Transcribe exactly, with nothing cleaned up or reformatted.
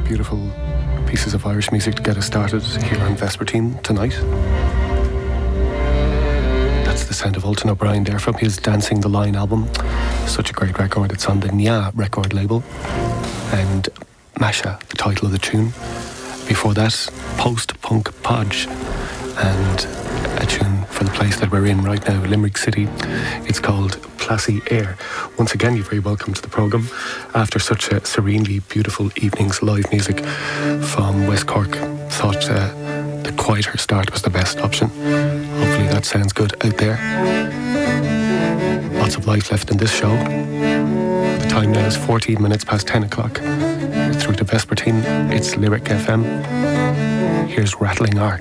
beautiful pieces of Irish music to get us started here on Vespertine tonight. That's the sound of Ultan O'Brien there from his Dancing the Line album. Such a great record. It's on the Nya record label. And Masha, the title of the tune. Before that, Post-Punk Podge and a tune for the place that we're in right now, Limerick City. It's called Plassy Air. Once again, you're very welcome to the programme. After such a serenely beautiful evening's live music from West Cork, thought uh, the quieter start was the best option. Hopefully that sounds good out there. Lots of life left in this show. The time now is fourteen minutes past ten o'clock. You're through to Vespertine. It's Lyric F M. Here's Rattling Ark.